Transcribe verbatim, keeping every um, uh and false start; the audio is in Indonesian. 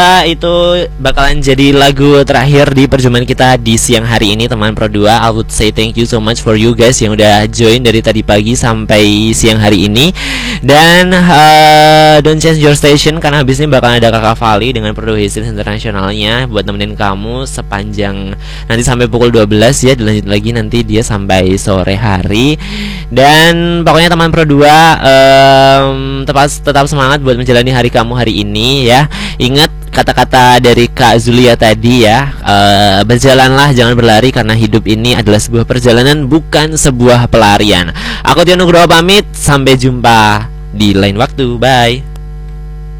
Itu bakalan jadi lagu terakhir di perjumpaan kita di siang hari ini teman Pro dua. I would say thank you so much for you guys yang udah join dari tadi pagi sampai siang hari ini. Dan uh, don't change your station karena habis ini bakalan ada Kakak Vali dengan Pro dua Hits Internasionalnya buat nemenin kamu sepanjang nanti sampai pukul dua belas ya. Dilanjut lagi nanti dia sampai sore hari. Dan pokoknya teman Pro dua um, tetap, tetap semangat buat menjalani hari kamu hari ini ya. Ingat kata-kata dari Kak Zulia tadi ya, uh, berjalanlah jangan berlari karena hidup ini adalah sebuah perjalanan bukan sebuah pelarian. Aku Tio Nugroho pamit, sampai jumpa di lain waktu, bye.